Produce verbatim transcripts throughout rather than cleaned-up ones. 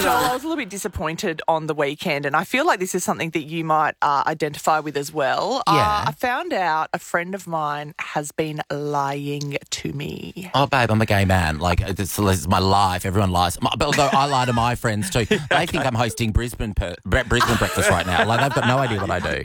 Joel, I was a little bit disappointed on the weekend, and I feel like this is something that you might uh, identify with as well. Yeah. Uh, I found out a friend of mine has been lying to me. Oh, babe, I'm a gay man. Like, this, this is my life. Everyone lies. But although I lie to my friends too. They think I'm hosting Brisbane per, Brisbane breakfast right now. Like, they've got no idea what I do.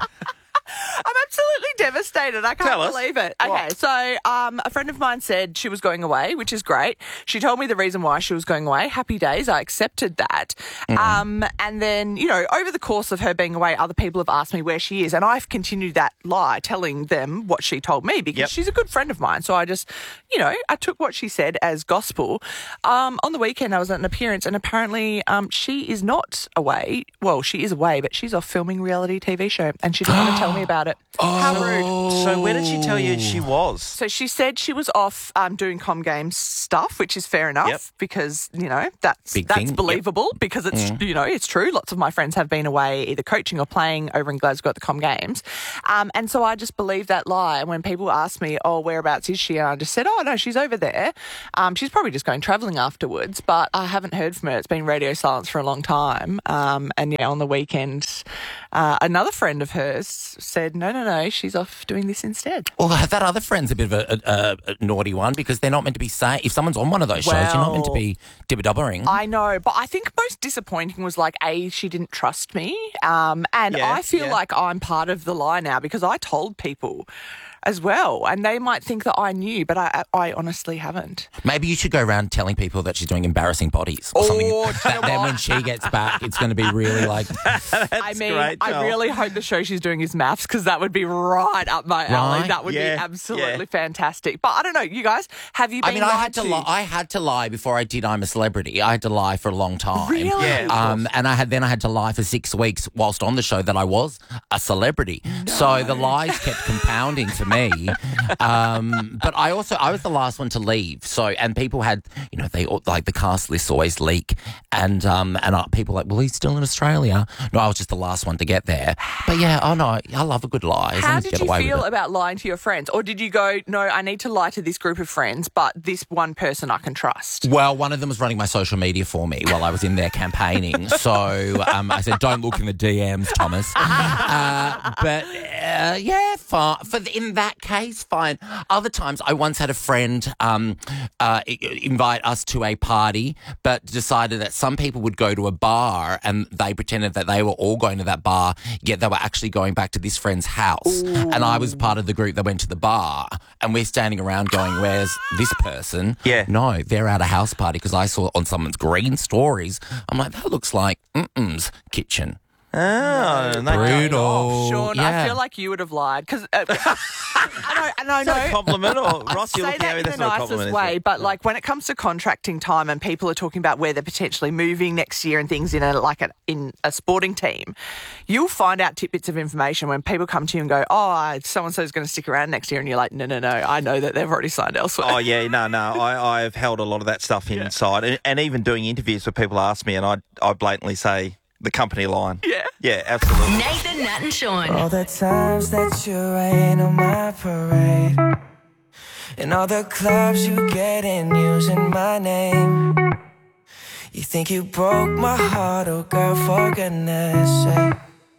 I'm absolutely devastated. I can't Tell us. believe it. What? Okay, so um, a friend of mine said she was going away, which is great. She told me the reason why she was going away. Happy days. I accepted that. Mm-hmm. Um, and then, you know, over the course of her being away, other people have asked me where she is, and I've continued that lie, telling them what she told me because Yep. she's a good friend of mine. So I just, you know, I took what she said as gospel. Um, on the weekend, I was at an appearance, and apparently um, she is not away. Well, she is away, but she's off filming a reality T V show, and she didn't want to tell me about it. How rude. So where did she tell you she was? So she said she was off um, doing com games stuff, which is fair enough Yep. because, you know, that's Big that's thing. Yep. believable because it's, you know, it's true. Lots of my friends have been away either coaching or playing over in Glasgow at the com games. Um, and so I just believed that lie. And when people ask me, oh, whereabouts is she? And I just said, oh, no, she's over there. Um, she's probably just going travelling afterwards, but I haven't heard from her. It's been radio silence for a long time. Um, and, yeah, on the weekend, uh, another friend of hers said, no, no, no, she's off doing this instead. Well, that other friend's a bit of a, a, a naughty one because they're not meant to be saying, if someone's on one of those shows, you're not meant to Well, be dibber-dobbering. I know, but I think most disappointing was like, A, she didn't trust me. Um, and Yeah, I feel yeah. like I'm part of the lie now because I told people as well. And they might think that I knew, but I, I honestly haven't. Maybe you should go around telling people that she's doing embarrassing bodies or something. Oh, do you know That- then what? when she gets back, it's going to be really like, I mean, great, I Joel. really hope the show she's doing is maths because that would be right up my alley. Right? That would Yeah, be absolutely yeah. fantastic. But I don't know, you guys, have you been I mean, I lied had to lie. I had to lie before I did I'm a Celebrity. I had to lie for a long time. Really? Yeah, of Um, and I had then I had to lie for six weeks whilst on the show that I was a celebrity. So the lies kept compounding for me. Um, but I also I was the last one to leave. So and people had you know they all- like the cast lists always leak and um and uh, people were like, well, he's still in Australia. No, I was just the last one to get there. But yeah, oh no, I love a good lie. As long How as did get you away feel with it. about lying to your friends? Or did you go, no, I need to lie to this group of friends, but this one person I can trust? Well, one of them was running my social media for me while I was in there campaigning. So um, I said, don't look in the D Ms, Thomas. Uh, but uh, yeah, fine. For the, in that case, fine. Other times, I once had a friend um, uh, i- invite us to a party, but decided that some people would go to a bar and they pretended that they were all going to that bar, yet they were actually going back to this friend's house. And I was part of the group that went to the bar, and we're standing around going, where's this person? Yeah. No, they're at a house party because I saw it on someone's green stories. I'm like, that looks like mm-m's kitchen. Oh, no. Brutal. Sean, Yeah. I feel like you would have lied because uh, I know, and I Is that a know. compliment or Ross? I You're say looking that at me. in That's the not a nicest compliment. way, is it? but like when it comes to contracting time and people are talking about where they're potentially moving next year and things in a like a, in a sporting team, you'll find out tidbits of information when people come to you and go, "Oh, so and so is going to stick around next year," and you're like, "No, no, no, I know that they've already signed elsewhere." Oh yeah, no, no. I I've held a lot of that stuff inside, and, and even doing interviews where people ask me, and I I blatantly say the company line. Yeah. Yeah, absolutely. Nathan, Nat and Sean. All the times that you rain on my parade, and all the clubs you get in using my name. You think you broke my heart, oh girl, for goodness sake.